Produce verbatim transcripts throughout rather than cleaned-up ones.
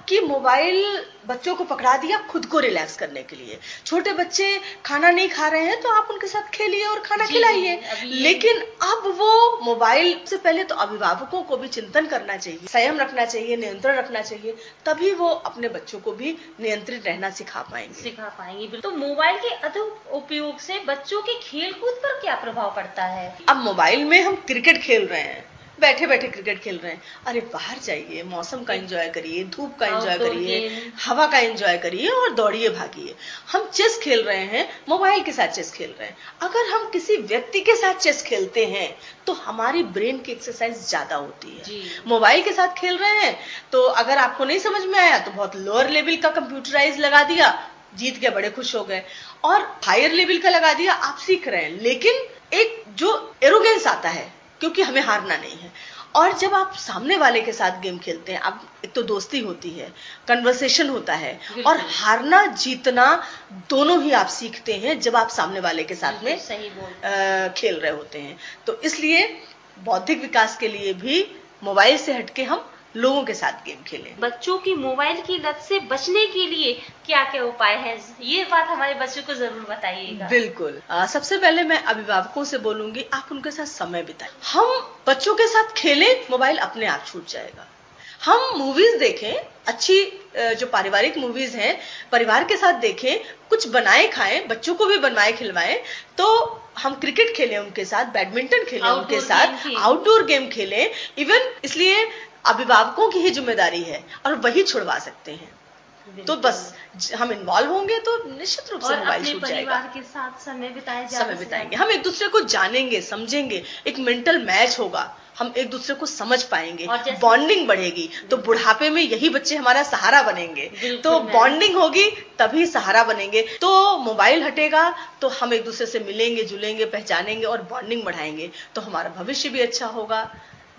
कि मोबाइल बच्चों को पकड़ा दिया खुद को रिलैक्स करने के लिए। छोटे बच्चे खाना नहीं खा रहे हैं तो आप उनके साथ खेलिए और खाना खिलाइए, लेकिन अब वो मोबाइल से पहले तो अभिभावकों को भी चिंतन करना चाहिए, संयम रखना चाहिए, नियंत्रण रखना चाहिए, तभी वो अपने बच्चों को भी नियंत्रित रहना सिखा पाएंगे सिखा पाएंगे तो मोबाइल के अधिक उपयोग से बच्चों के खेल कूद पर क्या प्रभाव पड़ता है? अब मोबाइल में हम क्रिकेट खेल रहे हैं, बैठे बैठे क्रिकेट खेल रहे हैं, अरे बाहर जाइए, मौसम का एंजॉय करिए, धूप का एंजॉय करिए, हवा का एंजॉय करिए और दौड़िए भागिए। हम चेस खेल रहे हैं, मोबाइल के साथ चेस खेल रहे हैं। अगर हम किसी व्यक्ति के साथ चेस खेलते हैं तो हमारी ब्रेन की एक्सरसाइज ज्यादा होती है। मोबाइल के साथ खेल रहे हैं तो अगर आपको नहीं समझ में आया तो बहुत लोअर लेवल का कंप्यूटराइज लगा दिया, जीत के बड़े खुश हो गए, और हायर लेवल का लगा दिया, आप सीख रहे हैं, लेकिन एक जो एरोगेंस आता है क्योंकि हमें हारना नहीं है। और जब आप सामने वाले के साथ गेम खेलते हैं, अब एक तो दोस्ती होती है, कन्वर्सेशन होता है, और हारना जीतना दोनों ही आप सीखते हैं जब आप सामने वाले के साथ में सही आ, खेल रहे होते हैं। तो इसलिए बौद्धिक विकास के लिए भी मोबाइल से हटके हम लोगों के साथ गेम खेलें। बच्चों की मोबाइल की लत से बचने के लिए क्या क्या उपाय हैं, ये बात हमारे बच्चों को जरूर बताइएगा। बिल्कुल। आ, सबसे पहले मैं अभिभावकों से बोलूंगी, आप उनके साथ समय बिताएं। हम बच्चों के साथ खेलें, मोबाइल अपने आप छूट जाएगा। हम मूवीज देखें, अच्छी जो पारिवारिक मूवीज हैं परिवार के साथ देखें, कुछ बनाए खाएं, बच्चों को भी बनवाए खिलवाएं। तो हम क्रिकेट खेलें उनके साथ, बैडमिंटन खेलें उनके साथ, आउटडोर गेम खेलें। इवन इसलिए अभिभावकों की ही जिम्मेदारी है और वही छुड़वा सकते हैं। तो बस हम इन्वॉल्व होंगे तो निश्चित रूप से मोबाइल छूट जाएगा। परिवार के साथ समय बिताए समय बिताएंगे, हम एक दूसरे को जानेंगे, समझेंगे, एक मेंटल मैच होगा, हम एक दूसरे को समझ पाएंगे, बॉन्डिंग बढ़ेगी। तो बुढ़ापे में यही बच्चे हमारा सहारा बनेंगे। तो बॉन्डिंग होगी तभी सहारा बनेंगे। तो मोबाइल हटेगा तो हम एक दूसरे से मिलेंगे, जुलेंगे, पहचानेंगे और बॉन्डिंग बढ़ाएंगे, तो हमारा भविष्य भी अच्छा होगा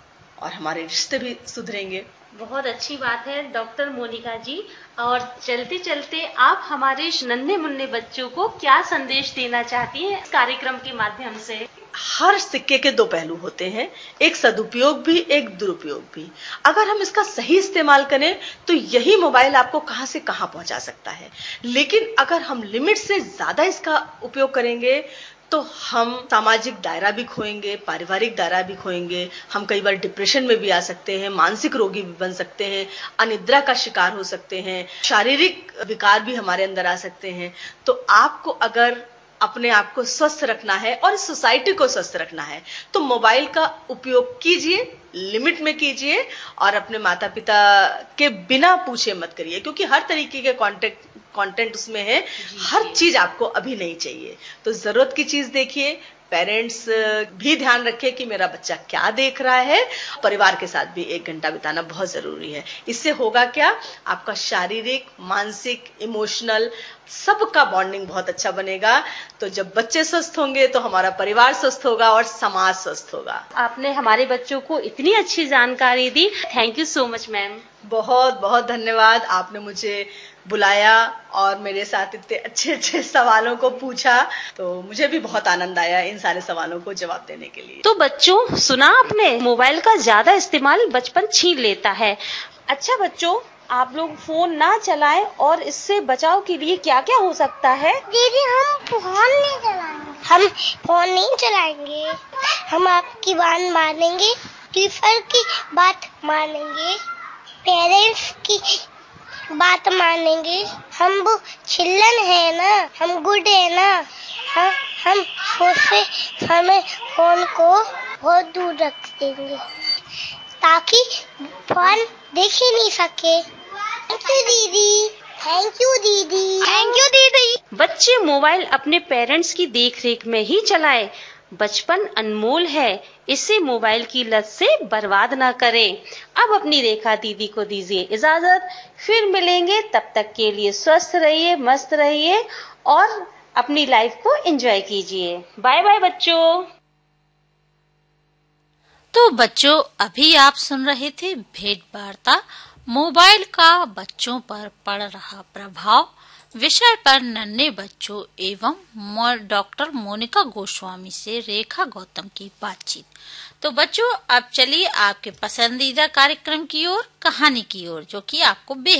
और हमारे रिश्ते भी सुधरेंगे। बहुत अच्छी बात है डॉक्टर मोनिका जी। और चलते चलते आप हमारे नन्हे मुन्ने बच्चों को क्या संदेश देना चाहती हैं इस कार्यक्रम के माध्यम से? हर सिक्के के दो पहलू होते हैं, एक सदुपयोग भी, एक दुरुपयोग भी। अगर हम इसका सही इस्तेमाल करें तो यही मोबाइल आपको कहां से कहां पहुंचा सकता है, लेकिन अगर हम लिमिट से ज्यादा इसका उपयोग करेंगे तो हम सामाजिक दायरा भी खोएंगे, पारिवारिक दायरा भी खोएंगे। हम कई बार डिप्रेशन में भी आ सकते हैं, मानसिक रोगी भी बन सकते हैं, अनिद्रा का शिकार हो सकते हैं, शारीरिक विकार भी हमारे अंदर आ सकते हैं। तो आपको अगर अपने आप को स्वस्थ रखना है और सोसाइटी को स्वस्थ रखना है तो मोबाइल का उपयोग कीजिए, लिमिट में कीजिए, और अपने माता पिता के बिना पूछे मत करिए, क्योंकि हर तरीके के कॉन्टेक्ट कंटेंट उसमें है, हर चीज आपको अभी नहीं चाहिए। तो जरूरत की चीज देखिए, पेरेंट्स भी ध्यान रखें कि मेरा बच्चा क्या देख रहा है। परिवार के साथ भी एक घंटा बिताना बहुत जरूरी है। इससे होगा क्या, आपका शारीरिक, मानसिक, इमोशनल सबका बॉन्डिंग बहुत अच्छा बनेगा। तो जब बच्चे स्वस्थ होंगे तो हमारा परिवार स्वस्थ होगा और समाज स्वस्थ होगा। आपने हमारे बच्चों को इतनी अच्छी जानकारी दी, thank you so much ma'am. बहुत बहुत धन्यवाद, आपने मुझे बुलाया और मेरे साथ इतने अच्छे अच्छे सवालों को पूछा, तो मुझे भी बहुत आनंद आया इन सारे सवालों को जवाब देने के लिए। तो बच्चों, सुना आपने, मोबाइल का ज्यादा इस्तेमाल बचपन छीन लेता है। अच्छा बच्चों, आप लोग फोन ना चलाएं और इससे बचाव के लिए क्या क्या हो सकता है? दीदी हम फोन नहीं चलाएंगे, हम फोन नहीं चलाएंगे, हम आपकी बात मानेंगे, टीचर की बात मानेंगे, पेरेंट्स की बात मानेंगे। हम वो चिल्लन है ना, हम गुड है ना, हम हम सोचे हमें फोन को बहुत दूर रख देंगे ताकि फोन देख ही नहीं सके। थैंक यू दीदी, थैंक यू दीदी, थैंक यू दीदी। बच्चे मोबाइल अपने पेरेंट्स की देखरेख में ही चलाएं। बचपन अनमोल है, इसे मोबाइल की लत से बर्बाद ना करें। अब अपनी रेखा दीदी को दीजिए इजाजत, फिर मिलेंगे, तब तक के लिए स्वस्थ रहिए, मस्त रहिए और अपनी लाइफ को एंजॉय कीजिए। बाय बाय बच्चों। तो बच्चों, अभी आप सुन रहे थे भेंट वार्ता मोबाइल का बच्चों पर पड़ रहा प्रभाव विषय पर नन्हे बच्चों एवं डॉक्टर मोनिका गोस्वामी से रेखा गौतम की बातचीत। तो बच्चों, अब चलिए आपके पसंदीदा कार्यक्रम की ओर, कहानी की ओर, जो कि आपको